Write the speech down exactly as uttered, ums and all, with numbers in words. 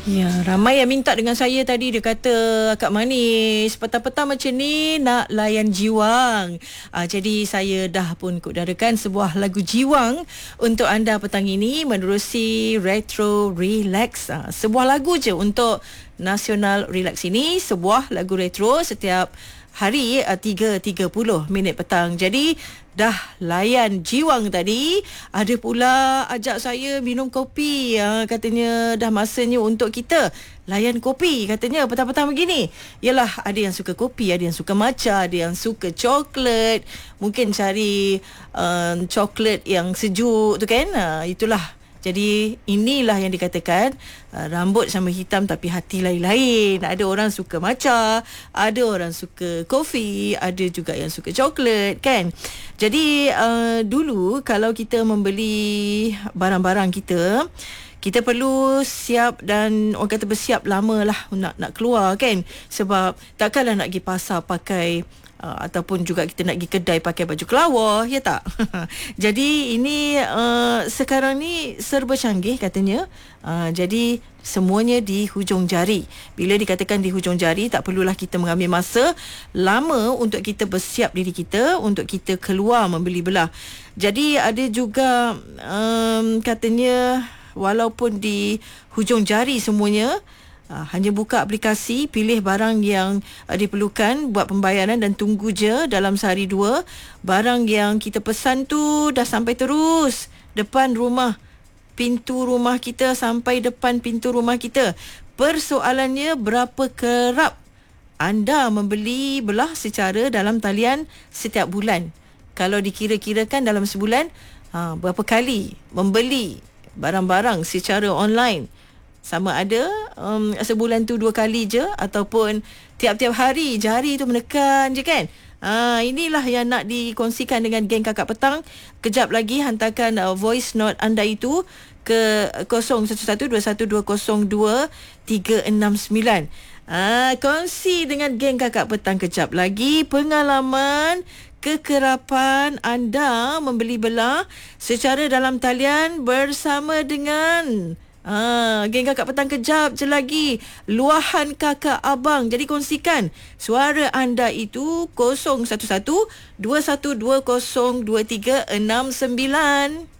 Ya, ramai yang minta dengan saya tadi. Dia kata, Kak Manis, petang-petang macam ni nak layan Jiwang. Uh, jadi saya dah pun kudarakan sebuah lagu Jiwang untuk anda petang ini menerusi Retro Relax. Uh, sebuah lagu je untuk Nasional Relax ini. Sebuah lagu retro setiap hari uh, tiga tiga puluh minit petang. Jadi dah layan Jiwang tadi. Ada pula ajak saya minum kopi. uh, Katanya dah masanya untuk kita layan kopi. Katanya petang-petang begini. Yalah, ada yang suka kopi, ada yang suka matcha, ada yang suka coklat. Mungkin cari uh, coklat yang sejuk tu kan. uh, Itulah. Jadi inilah yang dikatakan uh, rambut sama hitam tapi hati lain-lain. Ada orang suka matcha, ada orang suka kopi, ada juga yang suka coklat kan. Jadi uh, dulu kalau kita membeli barang-barang kita, kita perlu siap dan orang kata bersiap lama lah nak, nak keluar kan. Sebab takkanlah nak pergi pasar pakai Uh, ataupun juga kita nak pergi kedai pakai baju kelawar, ya tak? Jadi ini uh, sekarang ni serba canggih katanya. Uh, jadi semuanya di hujung jari. Bila dikatakan di hujung jari, tak perlulah kita mengambil masa lama untuk kita bersiap diri kita untuk kita keluar membeli belah. Jadi ada juga um, katanya walaupun di hujung jari semuanya, Uh, hanya buka aplikasi, pilih barang yang uh, diperlukan, buat pembayaran dan tunggu je dalam sehari dua. Barang yang kita pesan tu dah sampai terus depan rumah, pintu rumah kita, sampai depan pintu rumah kita. Persoalannya, berapa kerap anda membeli belah secara dalam talian setiap bulan? Kalau dikira-kirakan dalam sebulan, uh, berapa kali membeli barang-barang secara online? Sama ada um, sebulan tu dua kali je ataupun tiap-tiap hari jari tu menekan je kan. Ha, inilah yang nak dikongsikan dengan geng Kakak Petang. Kejap lagi hantarkan uh, voice note anda itu ke kosong satu satu dua satu dua kosong dua tiga enam sembilan. Ha, kongsi dengan geng Kakak Petang kejap lagi pengalaman kekerapan anda membeli belah secara dalam talian bersama dengan Ah, geng Kakak Petang kejap je lagi. Luahan kakak abang. Jadi kongsikan suara anda itu kosong satu satu dua satu dua kosong dua tiga enam sembilan.